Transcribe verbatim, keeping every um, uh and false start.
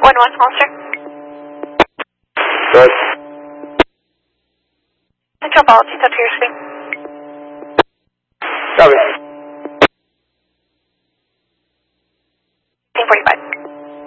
one one, Hollister. Good. Control policy, touch your screen. Copy.